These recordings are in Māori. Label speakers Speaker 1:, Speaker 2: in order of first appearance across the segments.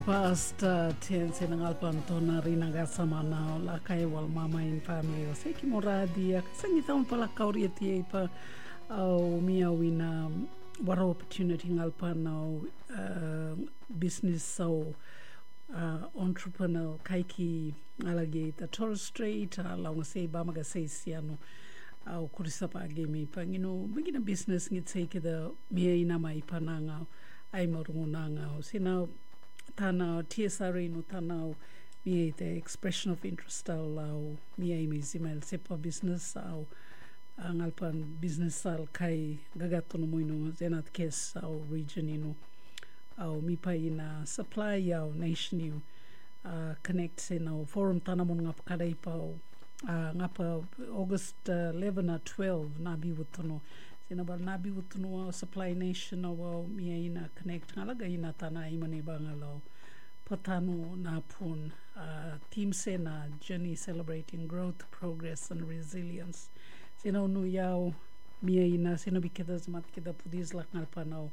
Speaker 1: Pastor Tiense ng Alpantona rin ang kasama la kay wal mama in family o sa kimoradi kasangita mo pala kauriyati pa miyawi na wara opportunity ng Alpano business so entrepreneur kaiki alagi ta Torres Strait along say ba magasay siano au kurisa pa game pangino bigina business ngit say kida miya ina mai pananga ay marungunanga sina tana TSR no tana mi the expression of interest au mi ai mizimel sepa business au angalpan business al kai gagato no moino zenat kes au region ino au mi pa ina supply au nation you connect se no forum tana mon ngap kadai pau ngapa August 11 or 12 nabi wutono sinabal nabi wutono supply nation o mi ina connect ngalaga ina tana imani bangalo patano na pun team sena journey celebrating growth progress and resilience sino nu yao mi ina sino bikeda zmat keda pudis laknal panao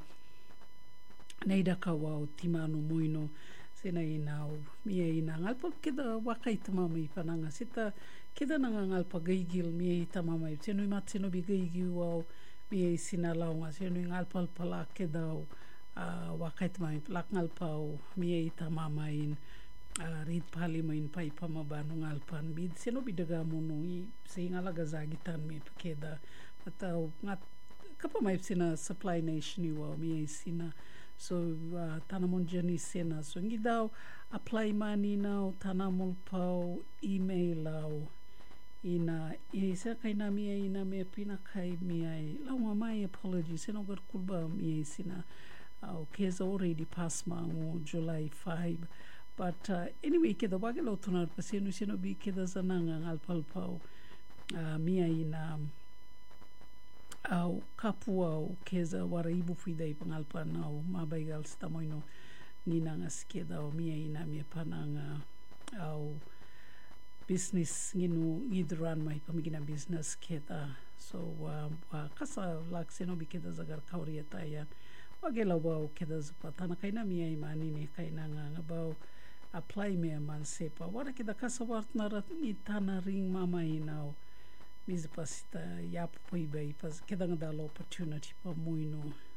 Speaker 1: neida kawa timano muino sina ina mi ina ngalpa keda wakai tamami pananga sita keda nanga ngalpa gaigil mi tamama sino mat sino bi gaigi wa mi sina launga sino ngalpa pala keda wakai tamami plak ngalpa mi tamama in rid pali main pai pamabano ngalpan bid sino bidaga mono I singala gazagitan mi pakeda atau ngat kapamay sina supply nation iwa mi sina so tanamon journey sena so ngi daw apply money now tanamol pau email au ina isa kaina mi ina me pina kai mi ai lawa my apologies sino gar kulba mi sina okay is already past ma July 5 but anyway keda wagelo tunar pasino sino bi keda zananga ngalpal pau mi ina au kapu au keza wara ibu fidai pangalpan au mabaigal stamoino nginangas keda au mia ina mia pananga au business nginu ngidran mai pamigina business keda so kasa lak seno bikeda zagar kaurieta ya wagela wa keda zapatana kaina mia imani ne kaina nga bau apply me man sepa wara keda kasa wartnara ni tana ring mama inao Mizapasita yapu pai pas kedang dalo opportunity pa muino